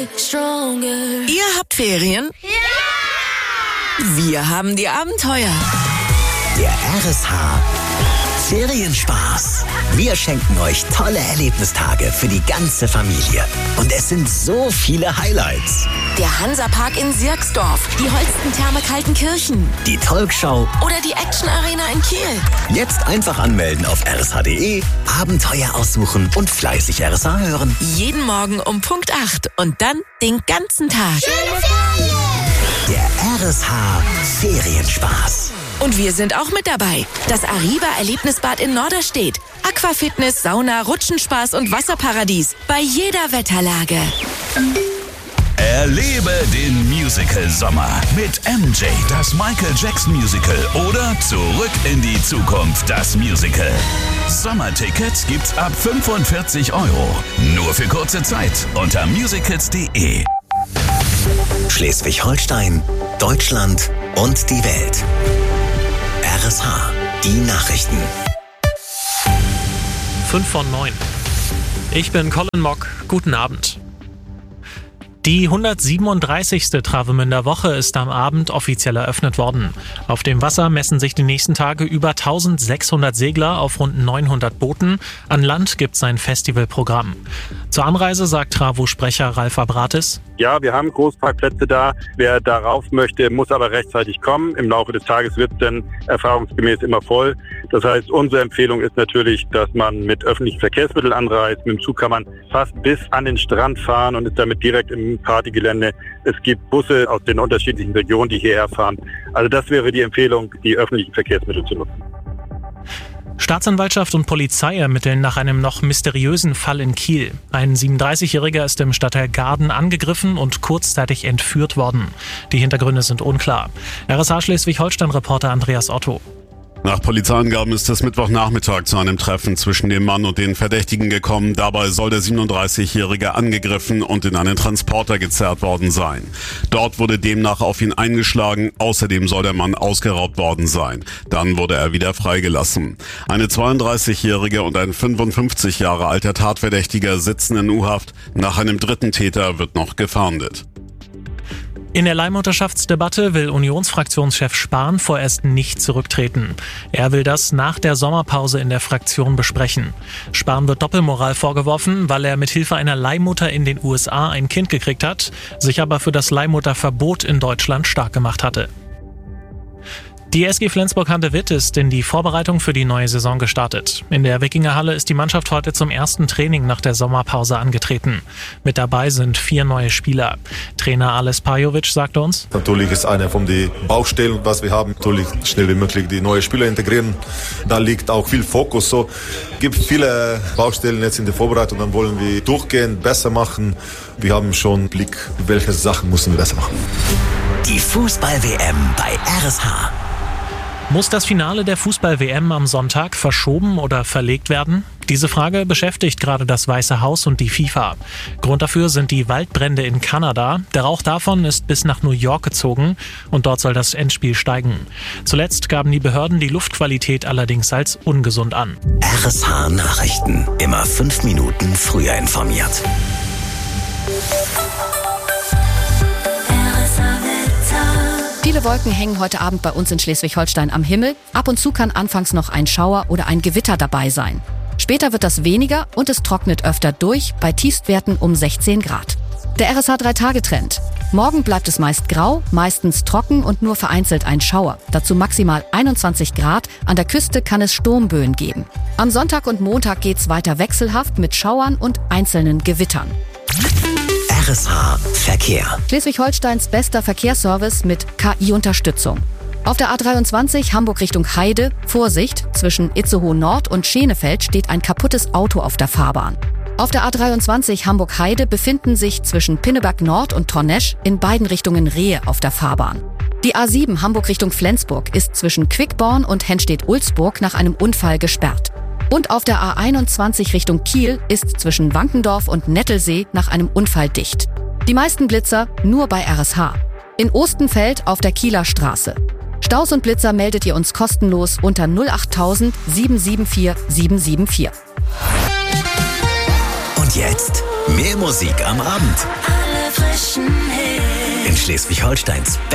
Ihr habt Ferien? Ja! Wir haben die Abenteuer. Der RSH Ferienspaß. Wir schenken euch tolle Erlebnistage für die ganze Familie. Und es sind so viele Highlights. Der Hansapark in Sierksdorf, die Holstentherme Kaltenkirchen, die Talkshow oder die Action Arena in Kiel. Jetzt einfach anmelden auf rsh.de, Abenteuer aussuchen und fleißig RSH hören. Jeden Morgen um Punkt 8 und dann den ganzen Tag. Schöne Ferien! Der RSH Ferienspaß. Und wir sind auch mit dabei. Das Arriva Erlebnisbad in Norderstedt. Aquafitness, Sauna, Rutschenspaß und Wasserparadies. Bei jeder Wetterlage. Erlebe den Musical-Sommer mit MJ, das Michael Jackson Musical oder Zurück in die Zukunft, das Musical. Sommertickets gibt's ab 45 €. Nur für kurze Zeit unter musicals.de. Schleswig-Holstein, Deutschland und die Welt. RSH, die Nachrichten. 5:09. Ich bin Colin Mock. Guten Abend. Die 137. Travemünder Woche ist am Abend offiziell eröffnet worden. Auf dem Wasser messen sich die nächsten Tage über 1600 Segler auf rund 900 Booten. An Land gibt's ein Festivalprogramm. Zur Anreise sagt Travo-Sprecher Ralf Abratis: Ja, wir haben Großparkplätze da. Wer darauf möchte, muss aber rechtzeitig kommen. Im Laufe des Tages wird es dann erfahrungsgemäß immer voll. Das heißt, unsere Empfehlung ist natürlich, dass man mit öffentlichen Verkehrsmitteln anreist. Mit dem Zug kann man fast bis an den Strand fahren und ist damit direkt im Partygelände. Es gibt Busse aus den unterschiedlichen Regionen, die hierher fahren. Also das wäre die Empfehlung, die öffentlichen Verkehrsmittel zu nutzen. Staatsanwaltschaft und Polizei ermitteln nach einem noch mysteriösen Fall in Kiel. Ein 37-Jähriger ist im Stadtteil Garden angegriffen und kurzzeitig entführt worden. Die Hintergründe sind unklar. RSH Schleswig-Holstein-Reporter Andreas Otto. Nach Polizeiangaben ist es Mittwochnachmittag zu einem Treffen zwischen dem Mann und den Verdächtigen gekommen. Dabei soll der 37-Jährige angegriffen und in einen Transporter gezerrt worden sein. Dort wurde demnach auf ihn eingeschlagen. Außerdem soll der Mann ausgeraubt worden sein. Dann wurde er wieder freigelassen. Eine 32-Jährige und ein 55 Jahre alter Tatverdächtiger sitzen in U-Haft. Nach einem dritten Täter wird noch gefahndet. In der Leihmutterschaftsdebatte will Unionsfraktionschef Spahn vorerst nicht zurücktreten. Er will das nach der Sommerpause in der Fraktion besprechen. Spahn wird Doppelmoral vorgeworfen, weil er mit Hilfe einer Leihmutter in den USA ein Kind gekriegt hat, sich aber für das Leihmutterverbot in Deutschland stark gemacht hatte. Die SG Flensburg-Handewitt ist in die Vorbereitung für die neue Saison gestartet. In der Wikingerhalle ist die Mannschaft heute zum ersten Training nach der Sommerpause angetreten. Mit dabei sind 4 neue Spieler. Trainer Ales Pajovic sagte uns: Natürlich ist eine von den Baustellen, was wir haben, natürlich schnell wie möglich die neuen Spieler integrieren. Da liegt auch viel Fokus. So gibt viele Baustellen jetzt in der Vorbereitung. Dann wollen wir durchgehen, besser machen. Wir haben schon einen Blick, welche Sachen müssen wir besser machen. Die Fußball-WM bei RSH. Muss das Finale der Fußball-WM am Sonntag verschoben oder verlegt werden? Diese Frage beschäftigt gerade das Weiße Haus und die FIFA. Grund dafür sind die Waldbrände in Kanada. Der Rauch davon ist bis nach New York gezogen und dort soll das Endspiel steigen. Zuletzt gaben die Behörden die Luftqualität allerdings als ungesund an. RSH Nachrichten. Immer 5 Minuten früher informiert. Viele Wolken hängen heute Abend bei uns in Schleswig-Holstein am Himmel. Ab und zu kann anfangs noch ein Schauer oder ein Gewitter dabei sein. Später wird das weniger und es trocknet öfter durch, bei Tiefstwerten um 16 Grad. Der RSH 3-Tage-Trend. Morgen bleibt es meist grau, meistens trocken und nur vereinzelt ein Schauer. Dazu maximal 21 Grad. An der Küste kann es Sturmböen geben. Am Sonntag und Montag geht's weiter wechselhaft mit Schauern und einzelnen Gewittern. RSH Verkehr. Schleswig-Holsteins bester Verkehrsservice mit KI-Unterstützung. Auf der A23 Hamburg Richtung Heide, Vorsicht, zwischen Itzehoe Nord und Schenefeld steht ein kaputtes Auto auf der Fahrbahn. Auf der A23 Hamburg Heide befinden sich zwischen Pinneberg Nord und Tornesch in beiden Richtungen Rehe auf der Fahrbahn. Die A7 Hamburg Richtung Flensburg ist zwischen Quickborn und Henstedt-Ulzburg nach einem Unfall gesperrt. Und auf der A21 Richtung Kiel ist zwischen Wankendorf und Nettelsee nach einem Unfall dicht. Die meisten Blitzer nur bei RSH. In Ostenfeld auf der Kieler Straße. Staus und Blitzer meldet ihr uns kostenlos unter 08000 774 774. Und jetzt mehr Musik am Abend. in Schleswig-Holsteins